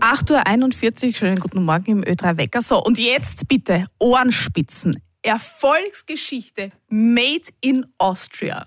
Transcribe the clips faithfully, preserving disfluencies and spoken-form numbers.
acht Uhr einundvierzig, schönen guten Morgen im Ö drei Wecker. So, und jetzt bitte Ohrenspitzen. Erfolgsgeschichte made in Austria.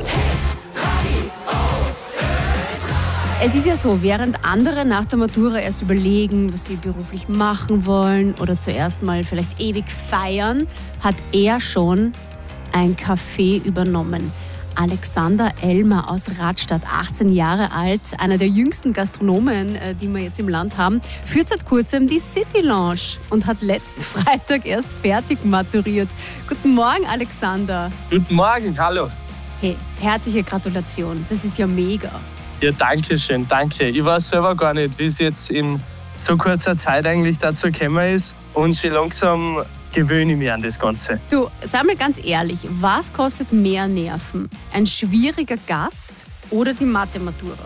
Es ist ja so, während andere nach der Matura erst überlegen, was sie beruflich machen wollen oder zuerst mal vielleicht ewig feiern, hat er schon ein Café übernommen. Alexander Elmer aus Radstadt, achtzehn Jahre alt, einer der jüngsten Gastronomen, die wir jetzt im Land haben, führt seit kurzem die City Lounge und hat letzten Freitag erst fertig maturiert. Guten Morgen, Alexander. Guten Morgen, hallo. Hey, herzliche Gratulation, das ist ja mega. Ja, danke schön, danke. Ich weiß selber gar nicht, wie es jetzt in so kurzer Zeit eigentlich dazu gekommen ist. Und schon langsam gewöhne ich mich an das Ganze. Du, sag mal ganz ehrlich, was kostet mehr Nerven? Ein schwieriger Gast oder die Mathe-Matura?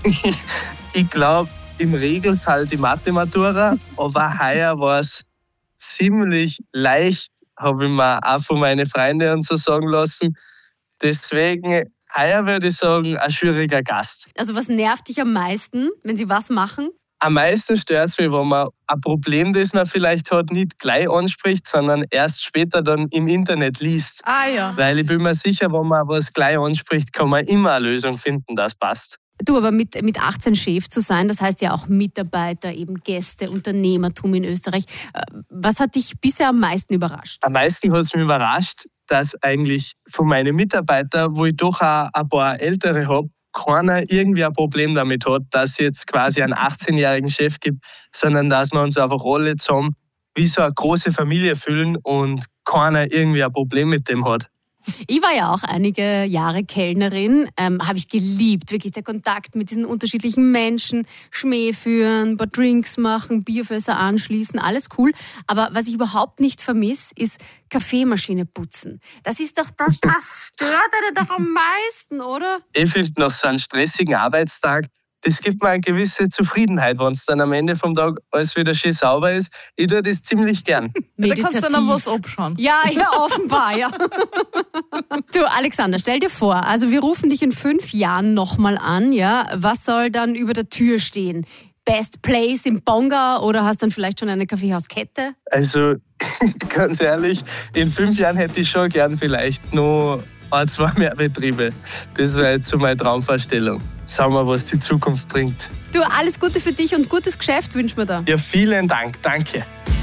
Ich glaube, im Regelfall die Mathe-Matura, aber heuer war es ziemlich leicht, habe ich mir auch von meinen Freunden und so sagen lassen. Deswegen, heuer würde ich sagen, ein schwieriger Gast. Also was nervt dich am meisten, wenn sie was machen? Am meisten stört es mich, wenn man ein Problem, das man vielleicht hat, nicht gleich anspricht, sondern erst später dann im Internet liest. Ah ja. Weil ich bin mir sicher, wenn man was gleich anspricht, kann man immer eine Lösung finden, das passt. Du, aber mit, mit achtzehn Chef zu sein, das heißt ja auch Mitarbeiter, eben Gäste, Unternehmertum in Österreich. Was hat dich bisher am meisten überrascht? Am meisten hat es mich überrascht, dass eigentlich von meinen Mitarbeitern, wo ich doch auch ein paar Ältere habe, keiner irgendwie ein Problem damit hat, dass es jetzt quasi einen achtzehnjährigen Chef gibt, sondern dass wir uns einfach alle zusammen wie so eine große Familie fühlen und keiner irgendwie ein Problem mit dem hat. Ich war ja auch einige Jahre Kellnerin, ähm, habe ich geliebt, wirklich der Kontakt mit diesen unterschiedlichen Menschen, Schmäh führen, ein paar Drinks machen, Bierfässer anschließen, alles cool. Aber was ich überhaupt nicht vermisse, ist Kaffeemaschine putzen. Das ist doch das, das stört einen doch am meisten, oder? Ich finde, nach so einem stressigen Arbeitstag, das gibt mir eine gewisse Zufriedenheit, wenn es dann am Ende vom Tag alles wieder schön sauber ist. Ich tue das ziemlich gern. Da kannst du noch was abschauen. Ja, ja, offenbar, ja. Du, Alexander, stell dir vor, also wir rufen dich in fünf Jahren nochmal an, ja. Was soll dann über der Tür stehen? Best Place im Bonga oder hast dann vielleicht schon eine Kaffeehauskette? Also, ganz ehrlich, in fünf Jahren hätte ich schon gern vielleicht noch ein, zwei mehr Betriebe. Das wäre jetzt so meine Traumvorstellung. Schauen wir, was die Zukunft bringt. Du, alles Gute für dich und gutes Geschäft wünschen wir dir. Ja, vielen Dank. Danke.